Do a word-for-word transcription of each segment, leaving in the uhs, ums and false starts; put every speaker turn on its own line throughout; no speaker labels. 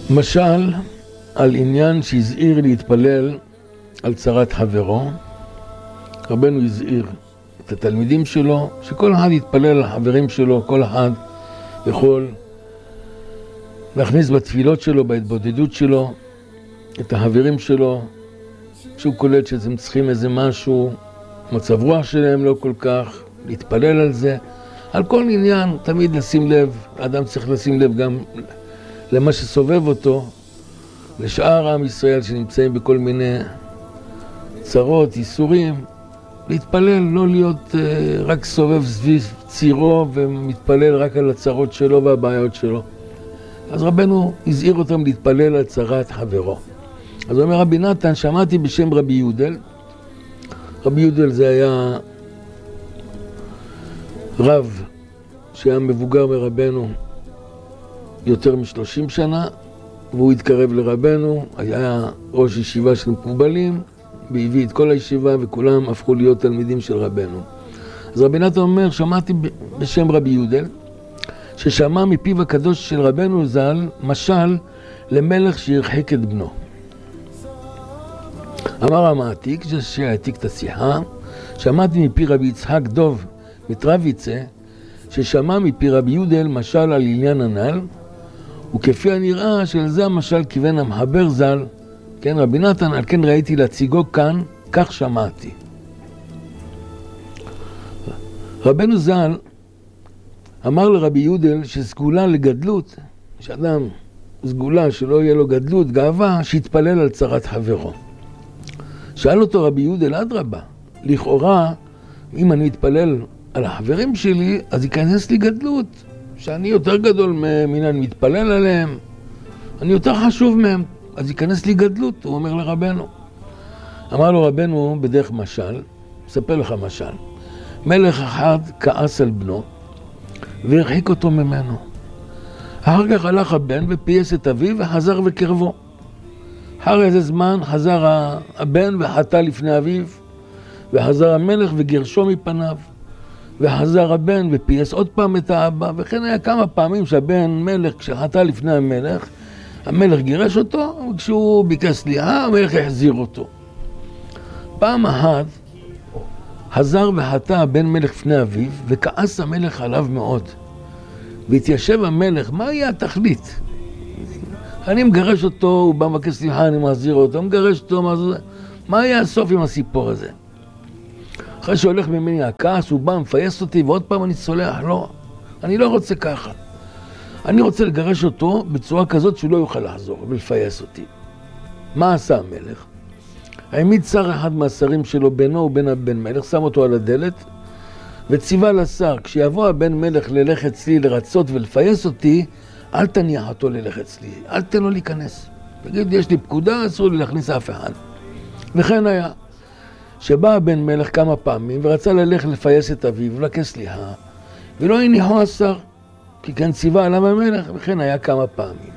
משל על עניין שהזהיר להתפלל על צרת חברו. רבנו הזהיר את התלמידים שלו שכל אחד יתפלל על החברים שלו, כל אחד יכול להכניס בתפילות שלו, בהתבודדות שלו, את החברים שלו, שהוא קולט שהם צריכים איזה משהו, מצב רוח שלהם לא כל כך, להתפלל על זה. על כל עניין תמיד לשים לב, האדם צריך לשים לב גם למה שסובב אותו, לשאר עם ישראל שנמצאים בכל מיני צרות, איסורים, להתפלל, לא להיות uh, רק סובב סביב צירו ומתפלל רק על הצרות שלו והבעיות שלו. אז רבנו הזהיר אותם להתפלל על צרת חברו. אז הוא אומר רבי נתן, שמעתי בשם רבי יודל. רבי יודל זה היה רב שהיה מבוגר מרבנו יותר משלושים שנה, והוא התקרב לרבנו, היה ראש ישיבה של מקובלים, והביא את כל הישיבה וכולם הפכו להיות תלמידים של רבנו. אז רבי נתן אומר, שמעתי בשם רבי יודל, ששמע מפיו הקדוש של רבנו ז"ל, משל למלך שהרחיק את בנו. אמר המעתיק, שהעתיק את השיחה, שמעתי מפי רבי יצחק דוב מטרוויצה, ששמע מפי רבי יודל משל על עניין הנ"ל, וכפי הנראה שלזה המשל כיוון המחבר ז"ל, כן, רבי נתן, על כן ראיתי להציגו כאן, כך שמעתי. רבנו ז"ל אמר לרבי יודל שסגולה לגדלות, שאדם סגולה שלא יהיה לו גדלות, גאווה, שיתפלל על צרת חברו. שאל אותו רבי יודל, אדרבה, לכאורה, אם אני מתפלל על החברים שלי, אז ייכנס לי גדלות, שאני יותר גדול מן אני מתפלל עליהם, אני יותר חשוב מהם, אז ייכנס לי גדלות, הוא אומר לרבנו. אמר לו רבנו בדרך משל, אספר לך משל, מלך אחד כעס על בנו, והרחיק אותו ממנו. אחר כך הלך הבן ופייס את אביו וחזר וקרבו. אחר איזה זמן חזר הבן וחטא לפני אביו, וחזר המלך וגירשו מפניו. וחזר הבן ופייס עוד פעם את האבא, וכן היה כמה פעמים שהבן מלך כשחטא לפני המלך, המלך גירש אותו, וכשהוא ביקש סליחה, המלך החזיר אותו. פעם אחת חזר וחטא הבן מלך לפני אביו, וכעס המלך עליו מאוד. והתיישב המלך, מה יהיה התכלית? אני מגרש אותו, הוא בא מבקש סליחה, אני מחזיר אותו, מגרש אותו, מה זה? מה יהיה הסוף עם הסיפור הזה? אחרי שהולך ממני הכעס, הוא בא, מפייס אותי, ועוד פעם אני צולח, לא, אני לא רוצה ככה. אני רוצה לגרש אותו בצורה כזאת שהוא לא יוכל לחזור ולפייס אותי. מה עשה המלך? העמיד שר אחד מהשרים שלו, בינו ובין הבן מלך, שם אותו על הדלת, וציווה לשר, כשיבוא הבן מלך ללך אצלי לרצות ולפייס אותי, אל תניח אותו ללך אצלי, אל תן לו להיכנס. תגיד, יש לי פקודה, אסור לי להכניס אף אחד. וכן היה. שבא הבן מלך כמה פעמים ורצה ללך לפייס את אביו ולבקש סליחה, ולא הניחו השר, כי כן ציווה עליו המלך, וכן היה כמה פעמים.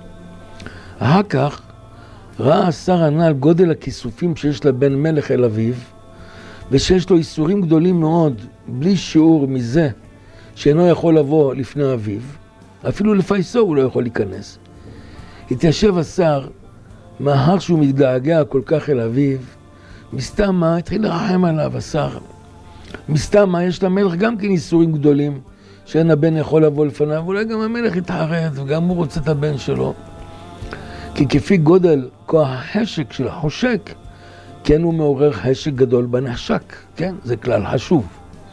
אחר כך ראה השר הנ"ל גודל הכיסופים שיש לבן מלך אל אביו, ושיש לו איסורים גדולים מאוד, בלי שיעור מזה שאינו יכול לבוא לפני אביו, אפילו לפייסו הוא לא יכול להיכנס. התיישב השר, מאחר שהוא מתגעגע כל כך אל אביו, מסתם מה, התחיל לרחם עליו השר. מסתם מה, יש למלך גם כן איסורים גדולים, שאין הבן יכול לבוא לפניו, אולי גם המלך יתחרט, וגם הוא רוצה את הבן שלו. כי כפי גודל כוח החשק של החושק, כן הוא מעורר חשק גדול בנחשק, כן? זה כלל חשוב.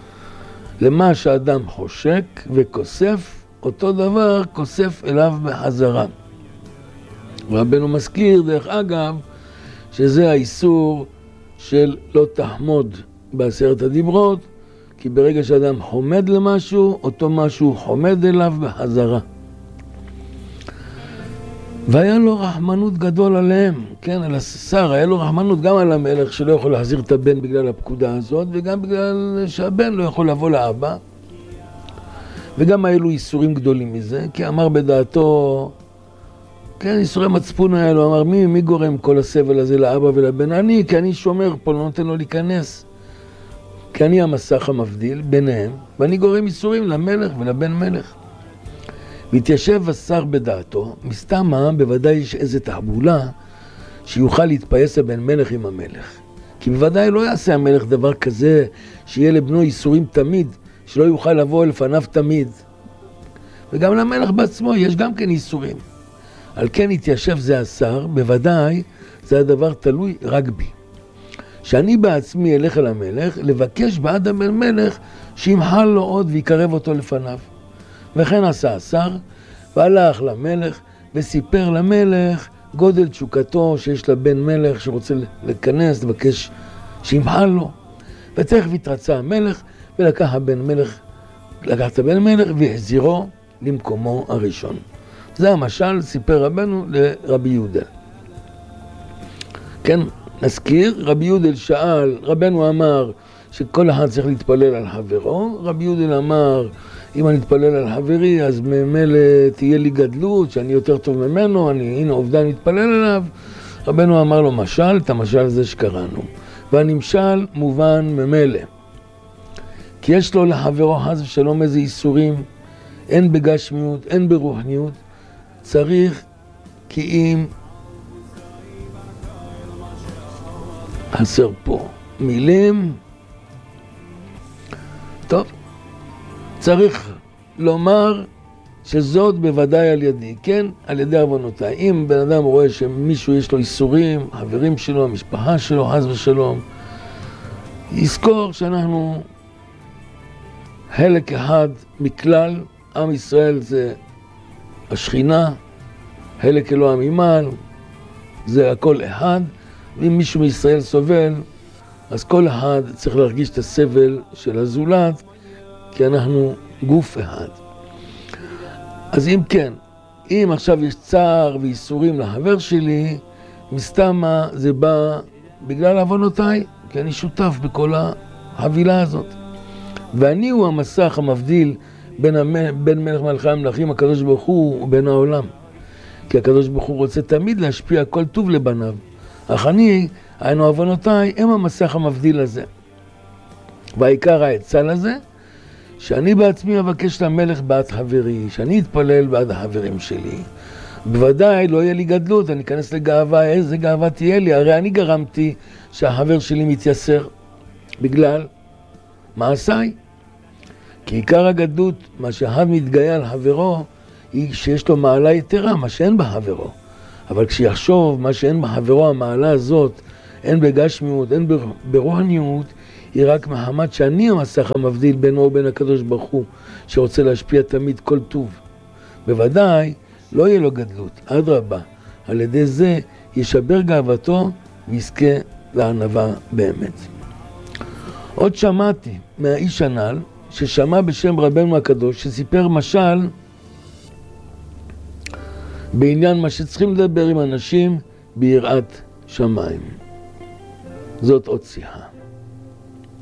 למה שאדם חושק וכוסף, אותו דבר כוסף אליו בחזרה. רבנו מזכיר, דרך אגב, שזה האיסור של לא תחמוד בעשרת הדיברות, כי ברגע שאדם חומד למשהו, אותו משהו חומד אליו בחזרה. והיה לו רחמנות גדול עליהם, כן, על השר, היה לו רחמנות גם על המלך שלא יכול להחזיר את הבן בגלל הפקודה הזאת, וגם בגלל שהבן לא יכול לבוא לאבא. וגם היה לו איסורים גדולים מזה, כי אמר בדעתו, כן, איסורי מצפון היה לו, אמר, מי, מי גורם כל הסבל הזה לאבא ולבן? אני, כי אני שומר פה, לא נותן לו להיכנס. כי אני המסך המבדיל ביניהם, ואני גורם איסורים למלך ולבן מלך. והתיישב השר בדעתו, מסתמה בוודאי יש איזו תעבולה שיוכל להתפייס הבן מלך עם המלך. כי בוודאי לא יעשה המלך דבר כזה שיהיה לבנו איסורים תמיד, שלא יוכל לבוא לפניו תמיד. וגם למלך בעצמו יש גם כן איסורים. על כן התיישב זה השר, בוודאי זה הדבר תלוי רק בי. שאני בעצמי אלך אל המלך, לבקש בעד הבן מלך שימחל לו עוד ויקרב אותו לפניו. וכן עשה השר, והלך למלך וסיפר למלך גודל תשוקתו שיש לבן מלך שרוצה להיכנס, לבקש שימחל לו. ותכף התרצה המלך ולקח הבן מלך, לקח את הבן מלך והחזירו למקומו הראשון. זה המשל סיפר רבנו לרבי יהודל. כן, נזכיר, רבי יהודל שאל, רבנו אמר שכל אחד צריך להתפלל על חברו, רבי יהודל אמר, אם אני אתפלל על חברי, אז ממילא תהיה לי גדלות, שאני יותר טוב ממנו, אני, הנה עובדה, אני אתפלל עליו. רבנו אמר לו משל, את המשל הזה שקראנו. והנמשל מובן ממילא. כי יש לו לחברו חס ושלום איזה איסורים, אין בגשמיות, אין ברוחניות, צריך כי אם חסר פה מילים, טוב, צריך לומר שזאת בוודאי על ידי, כן, על ידי עוונותיי. אם בן אדם רואה שמישהו יש לו איסורים, חברים שלו, המשפחה שלו, חס ושלום, יזכור שאנחנו חלק אחד מכלל, עם ישראל זה השכינה, חלק אלוה ממעל, זה הכל אחד, ואם מישהו מישראל סובל, אז כל אחד צריך להרגיש את הסבל של הזולת, כי אנחנו גוף אחד. אז אם כן, אם עכשיו יש צער ואיסורים לחבר שלי, מסתמה זה בא בגלל עוונותיי, כי אני שותף בכל החבילה הזאת. ואני הוא המסך המבדיל בין, המ... בין מלך מלכי המלכים, הקדוש ברוך הוא, ובין העולם. כי הקדוש ברוך הוא רוצה תמיד להשפיע כל טוב לבניו. אך אני, היינו עוונותיי, הם המסך המבדיל הזה. והעיקר העצה לזה, שאני בעצמי אבקש למלך בעד חברי, שאני אתפלל בעד החברים שלי. בוודאי לא יהיה לי גדלות, אני אכנס לגאווה, איזה גאווה תהיה לי, הרי אני גרמתי שהחבר שלי מתייסר בגלל מעשיי. כי עיקר הגדלות, מה שאחד מתגאה על חברו, היא שיש לו מעלה יתרה, מה שאין בחברו. אבל כשיחשוב מה שאין בחברו, המעלה הזאת, אין בגשמיות, אין ברוחניות, היא רק מחמת שאני המסך המבדיל בינו ובין הקדוש ברוך הוא, שרוצה להשפיע תמיד כל טוב. בוודאי לא יהיה לו גדלות, אדרבה, על ידי זה ישבר גאוותו ויזכה לענווה באמת. עוד שמעתי מהאיש הנ"ל, ששמע בשם רבנו הקדוש, שסיפר משל בעניין מה שצריכים לדבר עם אנשים ביראת שמיים. זאת עוד שיחה.